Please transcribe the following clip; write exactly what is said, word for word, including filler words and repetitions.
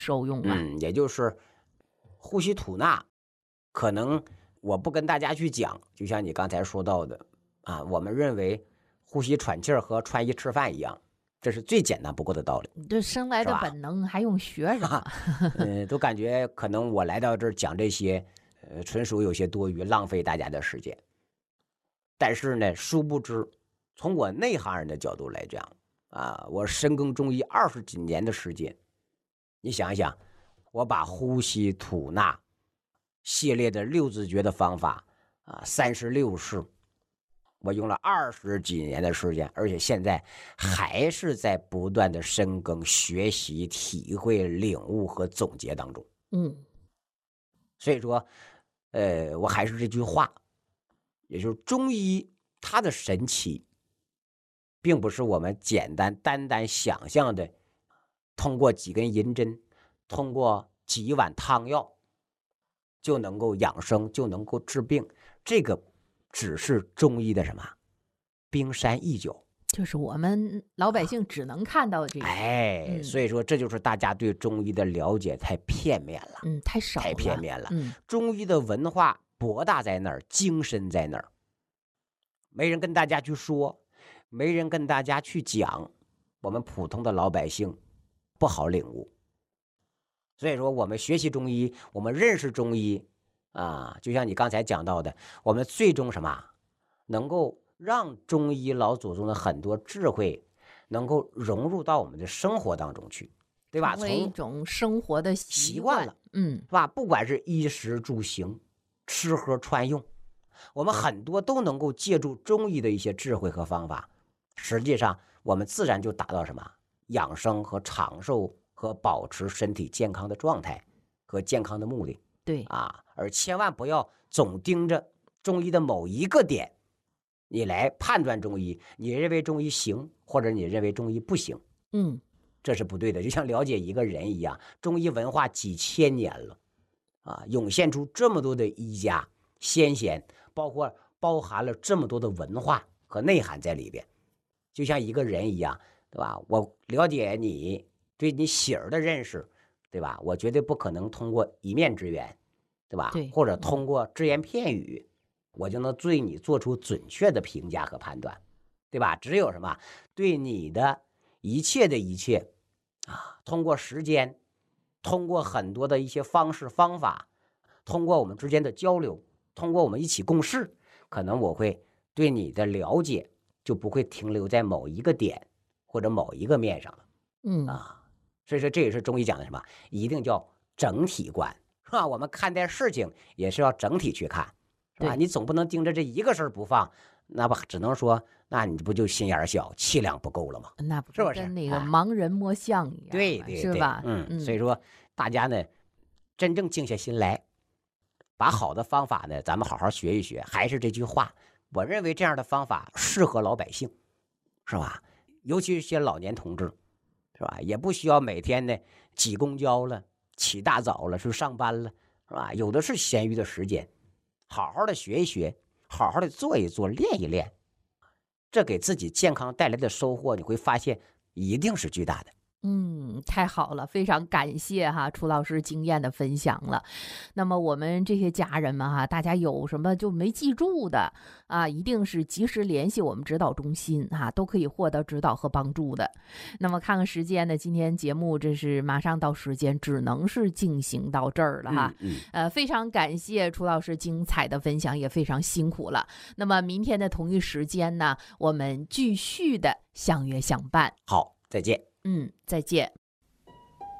受用啊？ 嗯，也就是呼吸吐纳，可能我不跟大家去讲，就像你刚才说到的啊，我们认为呼吸喘气儿和穿衣吃饭一样，这是最简单不过的道理， 这生来的是吧？ 本能还用学什么？ 嗯，都感觉可能我来到这儿讲这些，呃，纯属有些多余，浪费大家的时间。但是呢，殊不知，从我内行人的角度来讲，啊，我深耕中医二十几年的时间，你想一想，我把呼吸吐纳系列的六字诀的方法啊，三十六式，我用了二十几年的时间，而且现在还是在不断的深耕、学习、体会、领悟和总结当中。 嗯， 所以说，呃，我还是这句话，也就是中医它的神奇，并不是我们简单单单想象的，通过几根银针，通过几碗汤药就能够养生，就能够治病。这个只是中医的什么冰山一角。 就是我们老百姓只能看到这个， 哎， 嗯所以说这就是大家对中医的了解太片面了， 嗯，太少了， 太片面了。 嗯， 中医的文化博大在哪儿，精深在哪儿，没人跟大家去说，没人跟大家去讲，我们普通的老百姓不好领悟。所以说，我们学习中医，我们认识中医啊，就像你刚才讲到的，我们最终什么，能够让中医老祖宗的很多智慧能够融入到我们的生活当中去，对吧？ 成为一从种生活的习惯惯了， 嗯， 是吧？不管是衣食住行、吃喝穿用，我们很多都能够借助中医的一些智慧和方法，实际上我们自然就达到什么养生和长寿和保持身体健康的状态和健康的目的对， 啊，而千万不要总盯着中医的某一个点，你来判断中医，你认为中医行，或者你认为中医不行， 嗯， 这是不对的。就像了解一个人一样，中医文化几千年了啊，涌现出这么多的医家先贤，包括包含了这么多的文化和内涵在里边，就像一个人一样，对吧？我了解你，对你喜儿的认识，对吧？我绝对不可能通过一面之缘，对吧？ 对或者通过只言片语，我就能对你做出准确的评价和判断，对吧？只有什么对你的一切的一切啊，通过时间，通过很多的一些方式方法，通过我们之间的交流，通过我们一起共事，可能我会对你的了解就不会停留在某一个点或者某一个面上了嗯， 啊。所以说这也是中医讲的什么，一定叫整体观，是吧？我们看待事情也是要整体去看，是吧？ 对你总不能盯着这一个事儿不放，那不只能说，那你不就心眼儿小，气量不够了吗？ 那不是不是跟那个啊盲人摸象一样嘛， 对对对， 是吧？ 嗯，所以说大家呢，真正静下心来，把好的方法呢，咱们好好学一学。还是这句话，我认为这样的方法适合老百姓，是吧？尤其是些老年同志，是吧？也不需要每天呢挤公交了，起大早了去上班了，是吧？有的是闲余的时间，好好的学一学，好好的做一做，练一练，这给自己健康带来的收获，你会发现一定是巨大的。 嗯，太好了，非常感谢哈楚老师经验的分享了。那么我们这些家人们哈，大家有什么就没记住的啊，一定是及时联系我们指导中心哈，都可以获得指导和帮助的。那么看看时间呢，今天节目这是马上到时间，只能是进行到这儿了哈。 嗯嗯呃，非常感谢楚老师精彩的分享，也非常辛苦了。那么明天的同一时间呢，我们继续的相约相伴。 好，再见。 嗯，再见。